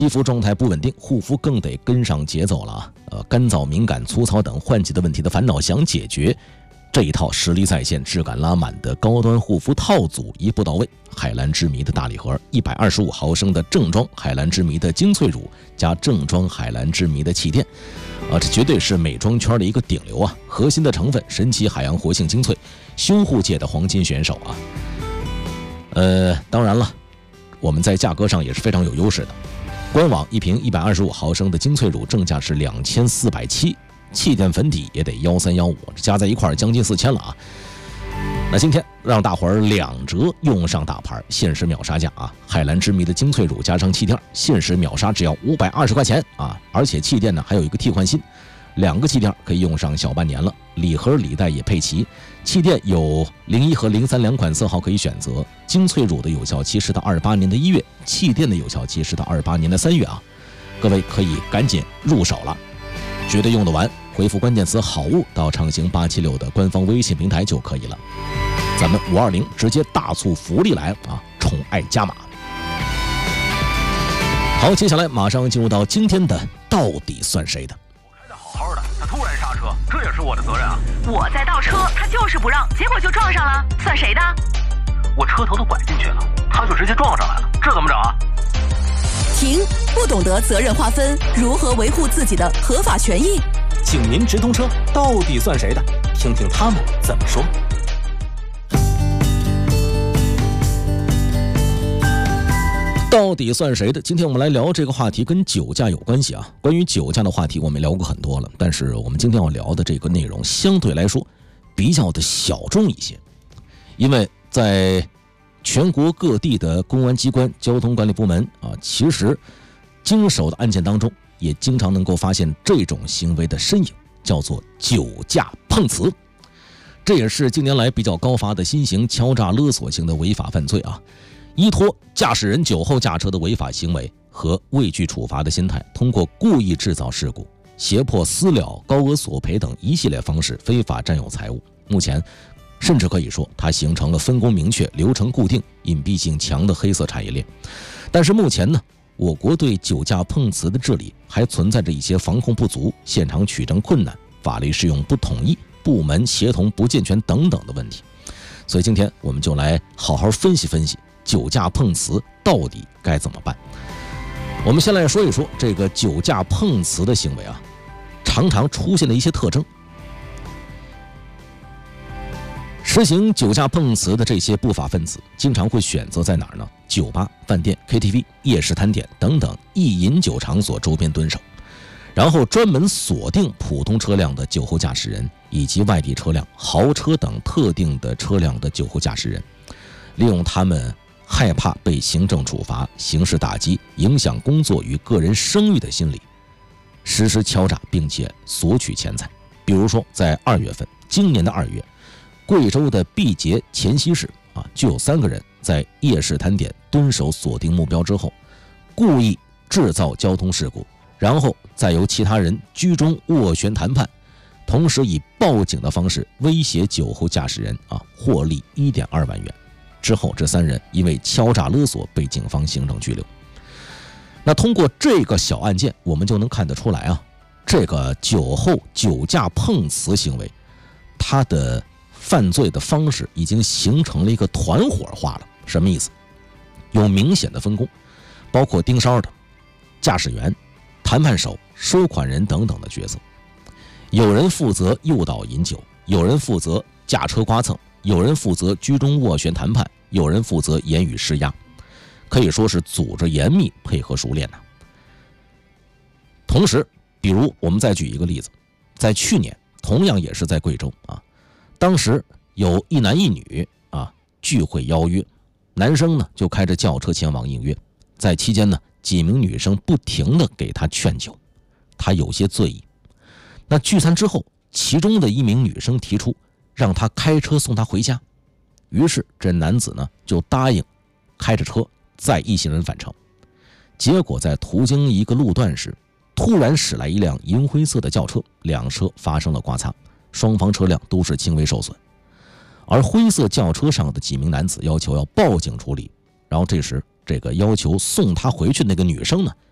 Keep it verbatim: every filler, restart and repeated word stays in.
肌肤状态不稳定，护肤更得跟上节奏了啊！呃，干燥、敏感、粗糙等换季的问题的烦恼想解决，这一套实力在线、质感拉满的高端护肤套组一步到位。海蓝之谜的大礼盒，一百二十五毫升的正装海蓝之谜的精粹乳加正装海蓝之谜的气垫，啊，这绝对是美妆圈的一个顶流啊！核心的成分神奇海洋活性精粹，修护界的黄金选手啊！呃，当然了，我们在价格上也是非常有优势的。官网一瓶一百二十五毫升的精粹乳正价是两千四百七，气垫粉底也得幺三幺五，加在一块将近四千了啊！那今天让大伙儿两折用上大牌，限时秒杀价啊！海蓝之谜的精粹乳加上气垫，限时秒杀只要五百二十块钱啊！而且气垫呢还有一个替换芯，两个气垫可以用上小半年了。礼盒礼袋也配齐，气垫有零一和零三两款色号可以选择。精粹乳的有效期是到二八年的一月，气垫的有效期是到二八年的三月啊！各位可以赶紧入手了，绝对用得完。回复关键词好物到畅行八七六的官方微信平台就可以了。咱们五二零直接大促福利来啊，宠爱加码。好，接下来马上进入到今天的到底算谁的。 我开的好好的，他突然刹车，这也是我的责任啊。 我在倒车，他就是不让，结果就撞上了，算谁的？ 我车头都拐进去了，他就直接撞上来了，这怎么整啊？ 停！不懂得责任划分，如何维护自己的合法权益？ 请您直通车，到底算谁的？听听他们怎么说。 到底算谁的？今天我们来聊这个话题，跟酒驾有关系啊。关于酒驾的话题，我们聊过很多了，但是我们今天要聊的这个内容相对来说比较的小众一些，因为在全国各地的公安机关、交通管理部门啊，其实经手的案件当中，也经常能够发现这种行为的身影，叫做酒驾碰瓷。这也是近年来比较高发的新型敲诈勒索型的违法犯罪啊。依托驾驶人酒后驾车的违法行为和畏惧处罚的心态，通过故意制造事故、胁迫私了、高额索赔等一系列方式非法占有财物。目前甚至可以说它形成了分工明确、流程固定、隐蔽性强的黑色产业链。但是目前呢，我国对酒驾碰瓷的治理还存在着一些防控不足、现场取证困难、法律适用不统一、部门协同不健全等等的问题。所以今天我们就来好好分析分析酒驾碰瓷到底该怎么办。我们先来说一说这个酒驾碰瓷的行为啊，常常出现了一些特征。实行酒驾碰瓷的这些不法分子经常会选择在哪儿呢？酒吧、饭店、K T V、夜市摊点等等易饮酒场所周边蹲守，然后专门锁定普通车辆的酒后驾驶人以及外地车辆、豪车等特定的车辆的酒后驾驶人，利用他们害怕被行政处罚、刑事打击、影响工作与个人声誉的心理，实施敲诈并且索取钱财。比如说在二月份，今年的二月，贵州的毕节黔西市啊，就有三个人在夜市摊点蹲守锁定目标之后，故意制造交通事故，然后再由其他人居中斡旋谈判，同时以报警的方式威胁酒后驾驶人啊，获利 一点二万元。之后这三人因为敲诈勒索被警方行政拘留。那通过这个小案件，我们就能看得出来啊，这个酒后酒驾碰瓷行为，它的犯罪的方式已经形成了一个团伙化了。什么意思？有明显的分工，包括盯梢的、驾驶员、谈判手、收款人等等的角色。有人负责诱导饮酒，有人负责驾车刮蹭，有人负责居中斡旋谈判，有人负责言语施压，可以说是组织严密，配合熟练呐。同时，比如我们再举一个例子，在去年，同样也是在贵州啊，当时有一男一女啊聚会邀约，男生呢就开着轿车前往应约，在期间呢，几名女生不停地给他劝酒，他有些醉意。那聚餐之后，其中的一名女生提出让他开车送她回家，于是这男子呢就答应开着车载一行人返程。结果在途经一个路段时，突然驶来一辆银灰色的轿车，两车发生了刮擦，双方车辆都是轻微受损。而灰色轿车上的几名男子要求要报警处理，然后这时这个要求送他回去的那个女生呢，